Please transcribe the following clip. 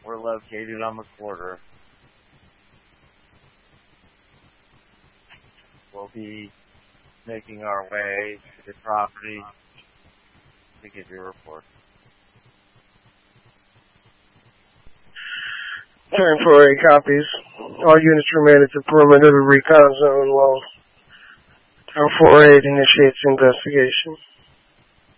were located on the quarter. We'll be making our way to the property to give you a report. 10-4 copies. All units remain at the perimeter of the recon zone while 10-4 initiates investigation.